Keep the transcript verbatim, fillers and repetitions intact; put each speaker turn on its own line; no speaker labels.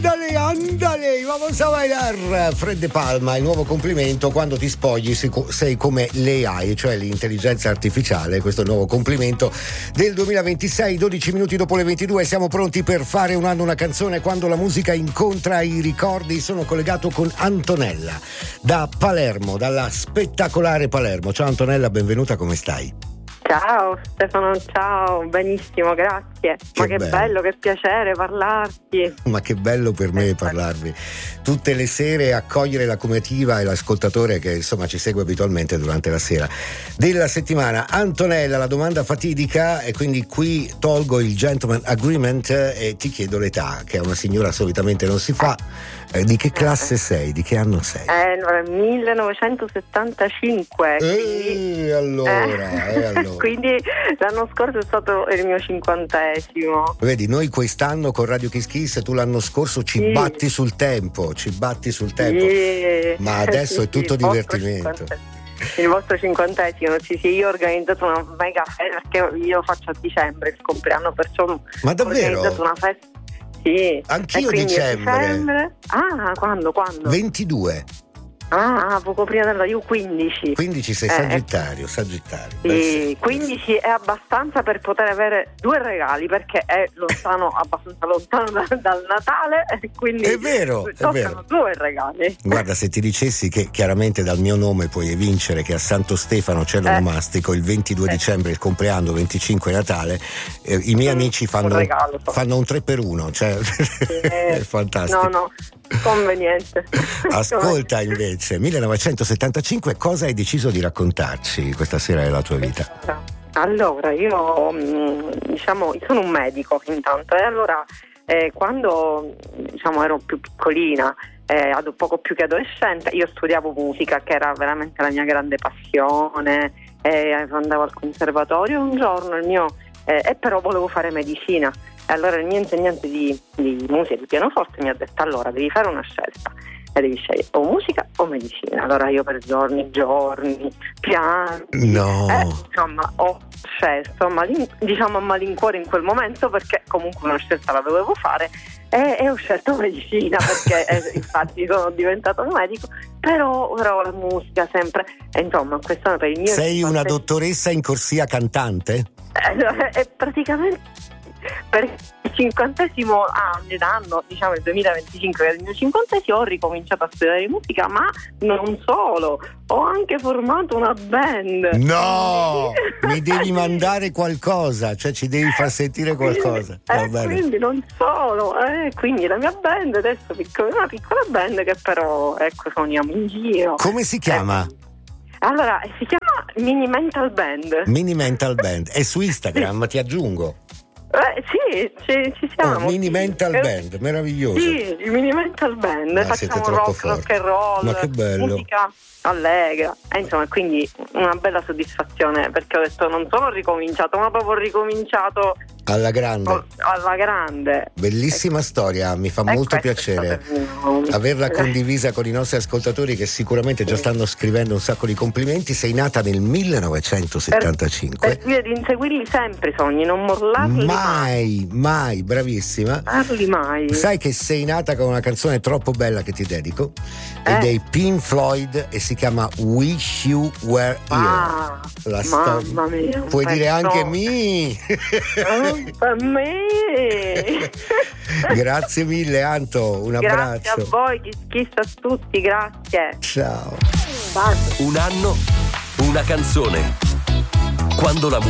Andale, andale, vamos a bailar. Fred De Palma, il nuovo complimento: quando ti spogli sei come l'A I, cioè l'intelligenza artificiale. Questo è il nuovo complimento del duemilaventisei. Dodici minuti dopo le ventidue, siamo pronti per fare un anno una canzone, quando la musica incontra i ricordi. Sono collegato con Antonella da Palermo, dalla spettacolare Palermo. Ciao Antonella, benvenuta, come stai?
Ciao Stefano, ciao, benissimo, grazie. Che Ma che bello. bello, che piacere parlarti.
Ma che bello per me parlarvi tutte le sere, accogliere la comitiva e l'ascoltatore che insomma ci segue abitualmente durante la sera della settimana. Antonella, la domanda fatidica, e quindi qui tolgo il gentleman agreement e ti chiedo l'età, che a una signora solitamente non si fa. Eh, di che classe sei? Di che anno sei?
Eh, millenovecentosettantacinque.
Quindi, eh, allora, eh, allora.
Quindi l'anno scorso è stato il mio cinquantesimo.
Vedi, noi quest'anno con Radio Kiss Kiss, tu l'anno scorso ci sì. batti sul tempo, ci batti sul tempo. Sì. Ma adesso sì, è tutto sì, divertimento.
Il vostro cinquantesimo, sì sì, io ho organizzato una mega festa, perché io faccio a dicembre il compleanno, perciò
Ma davvero?
ho organizzato una festa. Sì.
Anch'io dicembre.
dicembre. Ah, quando? Quando?
ventidue.
Ah, poco prima della io quindici.
quindici sei Sagittario, eh, Sagittario.
Sì, quindici è abbastanza per poter avere due regali, perché è lontano, abbastanza lontano da, dal Natale, e quindi
è vero, è vero.
Due regali.
Guarda, se ti dicessi che chiaramente dal mio nome puoi evincere che a Santo Stefano c'è l'onomastico, eh. il ventidue eh. dicembre il compleanno, venticinque Natale, eh, i miei mm, amici fanno un, regalo, fanno un tre per uno, cioè eh, è fantastico.
No, no. Conveniente.
Ascolta invece, millenovecentosettantacinque, cosa hai deciso di raccontarci questa sera della tua vita?
Allora, io diciamo sono un medico intanto, e allora eh, quando diciamo ero più piccolina, eh, ad poco più che adolescente, io studiavo musica, che era veramente la mia grande passione, eh, andavo al conservatorio un giorno, il mio eh, e però volevo fare medicina. E allora il mio insegnante di, di musica, di pianoforte, mi ha detto: allora devi fare una scelta e devi scegliere o musica o medicina. Allora io per giorni, giorni, pianti,
no.
eh, insomma ho scelto, malin- diciamo a malincuore in quel momento, perché comunque una scelta la dovevo fare, e, e ho scelto medicina perché eh, infatti sono diventato un medico, però, però la musica sempre, e insomma quest'anno per il mio
sei
cinquanta
una dottoressa in corsia cantante?
Eh, è praticamente per il cinquantesimo anno, diciamo il duemilaventicinque, che è il mio cinquantesimo, ho ricominciato a studiare musica, ma non solo, ho anche formato una band.
No, mi devi mandare qualcosa, cioè ci devi far sentire qualcosa.
Eh, quindi non solo, eh, quindi la mia band adesso è una piccola band che però ecco suoniamo in giro.
Come si chiama?
Eh, allora si chiama Mini Mental Band.
Mini Mental Band, è su Instagram, ti aggiungo.
Eh, sì, ci, ci siamo.
Oh, Mini
sì.
Mental Band, meraviglioso.
Sì, il Mini Mental Band,
ah,
facciamo rock, rock and roll,
ma che bello.
Musica allegra, e insomma, quindi una bella soddisfazione, perché ho detto non solo ho ricominciato, ma proprio ho ricominciato
alla grande.
Alla grande.
Bellissima ecco. Storia, mi fa molto piacere averla condivisa con i nostri ascoltatori, che sicuramente già stanno scrivendo un sacco di complimenti. Sei nata nel millenovecentosettantacinque.
Per, per dire di inseguirli sempre i sogni, non mollarli mai.
Mai, mai, bravissima.
Parli mai.
Sai che sei nata con una canzone troppo bella che ti dedico, eh? È dei Pink Floyd e si chiama Wish You Were Here.
Ah,
La
mamma mia.
Puoi dire
no.
anche me.
Per me.
Grazie mille Anto, un abbraccio.
Grazie a voi, chissà a tutti, grazie.
Ciao.
Basta.
Un anno, una canzone. Quando la musica